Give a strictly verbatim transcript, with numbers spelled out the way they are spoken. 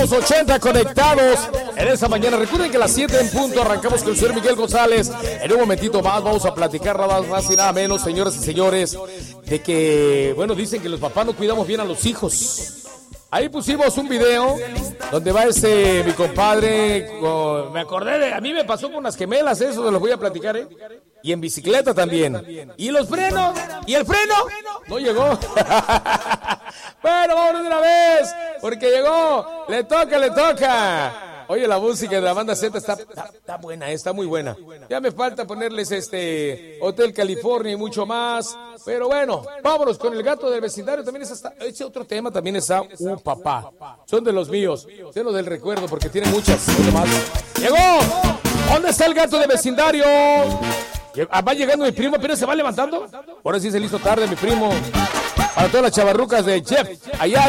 ochenta conectados en esta mañana. Recuerden que a las siete en punto arrancamos con el señor Miguel González. En un momentito más vamos a platicar nada más y nada menos, señoras y señores, de que, bueno, dicen que los papás no cuidamos bien a los hijos. Ahí pusimos un video donde va este mi compadre, con, me acordé de, a mí me pasó con las gemelas, eso se los voy a platicar, ¿eh? Y en bicicleta también. ¿Y los frenos? ¿Y el freno? No llegó. Bueno, vámonos de una vez, porque llegó. Le toca, le toca. Oye, la música de la banda Z está, está, está buena, está muy buena. Ya me falta ponerles este Hotel California y mucho más. Pero bueno, vámonos con el gato del vecindario. También es hasta, ese otro tema también está un papá. Son de los míos, de los del recuerdo, porque tienen muchas. ¡Llegó! ¿Dónde está el gato del vecindario? Va llegando mi primo, apenas se va levantando. Ahora sí se le hizo tarde, mi primo. Para todas las chavarrucas de Jeff, allá